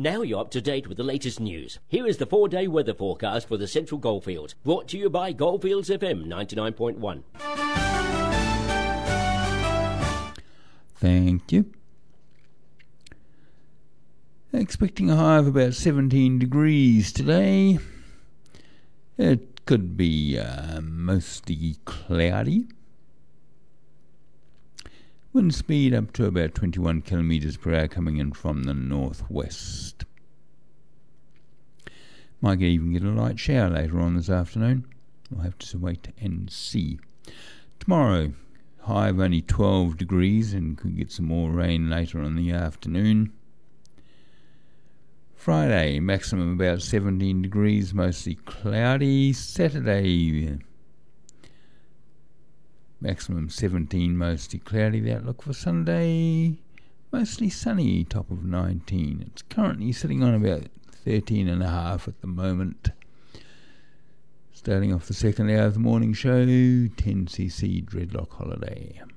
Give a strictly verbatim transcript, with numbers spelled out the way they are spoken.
Now you're up to date with the latest news. Here is the four-day weather forecast for the Central Goldfields, brought to you by Goldfields F M ninety-nine point one. Thank you. Expecting a high of about seventeen degrees today. It could be uh, mostly cloudy. Wind speed up to about twenty-one kilometres per hour coming in from the northwest. Might even get a light shower later on this afternoon. We'll have to wait and see. Tomorrow, high of only twelve degrees and could get some more rain later on in the afternoon. Friday, maximum about seventeen degrees, mostly cloudy. Saturday, maximum seventeen, mostly cloudy. The outlook for Sunday, mostly sunny, top of nineteen. It's currently sitting on about thirteen and a half at the moment. Starting off the second hour of the morning show, ten C C Dreadlock Holiday.